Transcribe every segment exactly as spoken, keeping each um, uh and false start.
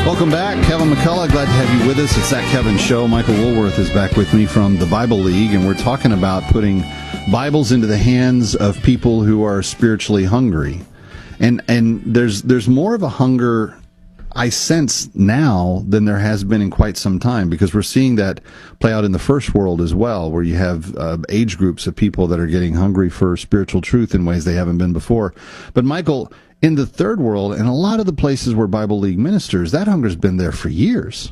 Welcome back. Kevin McCullough, glad to have you with us. It's That Kevin Show. Michael Woolworth is back with me from the Bible League, and we're talking about putting Bibles into the hands of people who are spiritually hungry. And and there's there's more of a hunger I sense now than there has been in quite some time, because we're seeing that play out in the first world as well, where you have uh, age groups of people that are getting hungry for spiritual truth in ways they haven't been before. But Michael, in the third world, and a lot of the places where Bible League ministers, that hunger's been there for years.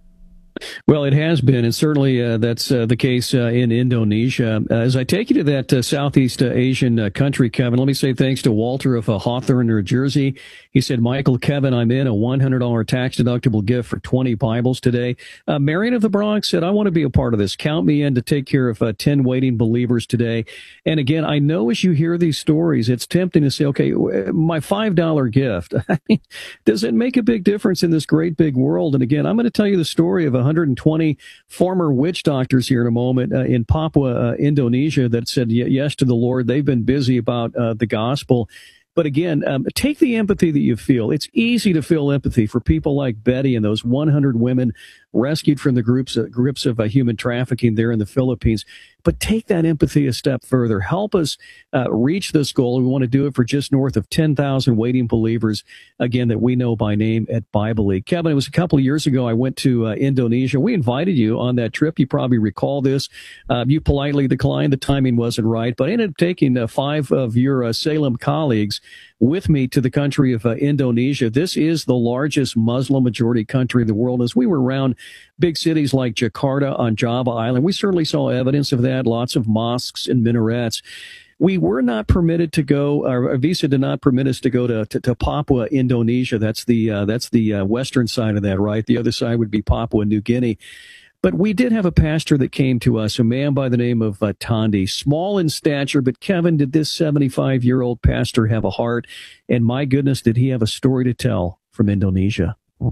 Well, it has been, and certainly uh, that's uh, the case uh, in Indonesia. Uh, as I take you to that uh, Southeast uh, Asian uh, country, Kevin, let me say thanks to Walter of uh, Hawthorne, New Jersey. He said, Michael, Kevin, I'm in a one hundred dollars tax-deductible gift for twenty Bibles today. Uh, Marion of the Bronx said, I want to be a part of this. Count me in to take care of uh, ten waiting believers today. And again, I know as you hear these stories, it's tempting to say, okay, my five dollars gift, I mean, does it make a big difference in this great big world? And again, I'm going to tell you the story of one hundred twenty former witch doctors here in a moment uh, in Papua, uh, Indonesia, that said yes to the Lord. They've been busy about uh, the gospel. But again, um, take the empathy that you feel. It's easy to feel empathy for people like Betty and those one hundred women rescued from the groups, uh, grips of uh, human trafficking there in the Philippines. But take that empathy a step further. Help us uh, reach this goal. We want to do it for just north of ten thousand waiting believers, again, that we know by name at Bible League. Kevin, it was a couple of years ago I went to uh, Indonesia. We invited you on that trip. You probably recall this. Uh, you politely declined. The timing wasn't right. But I ended up taking uh, five of your uh, Salem colleagues with me to the country of uh, Indonesia. This is the largest Muslim-majority country in the world. As we were around big cities like Jakarta on Java Island, we certainly saw evidence of that, lots of mosques and minarets. We were not permitted to go, our visa did not permit us to go to, to, to Papua, Indonesia. That's the, uh, that's the uh, western side of that, right? The other side would be Papua New Guinea. But we did have a pastor that came to us, a man by the name of uh, Tandi, small in stature. But Kevin, did this seventy-five-year-old pastor have a heart? And my goodness, did he have a story to tell from Indonesia?